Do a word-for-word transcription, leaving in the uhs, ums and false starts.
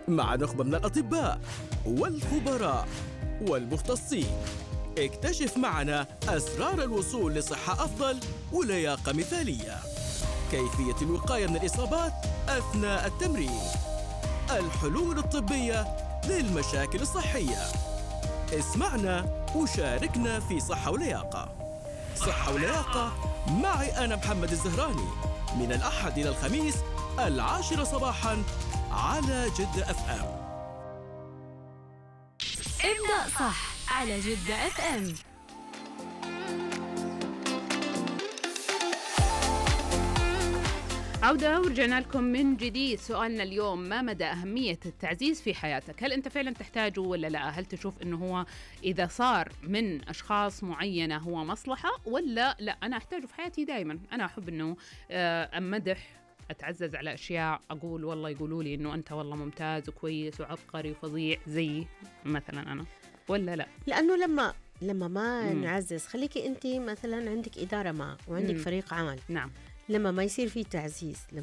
مع نخبة من الأطباء والخبراء والمختصين. اكتشف معنا أسرار الوصول لصحة أفضل ولياقة مثالية. كيفية الوقاية من الإصابات أثناء التمرين. الحلول الطبية للمشاكل الصحية. اسمعنا وشاركنا في صحة ولياقة. صحة ولياقة معي أنا محمد الزهراني، من الأحد إلى الخميس العاشرة صباحاً على جدة أف أم. ابدأ صح على جدة أف أم. عودة ورجعنا لكم من جديد. سؤالنا اليوم: ما مدى أهمية التعزيز في حياتك؟ هل أنت فعلا تحتاجه ولا لا؟ هل تشوف أنه هو إذا صار من أشخاص معينة هو مصلحة ولا لا؟ أنا أحتاجه في حياتي دايما. أنا أحب أنه أمدح، أتعزز على أشياء، أقول والله يقولوا لي أنه أنت والله ممتاز وكويس وعبقري وفظيع زي مثلا أنا، ولا لا؟ لأنه لما لما ما مم. نعزز، خليكي أنت مثلا عندك إدارة ما وعندك مم. فريق عمل، نعم، لما ما يصير فيه تعزيز،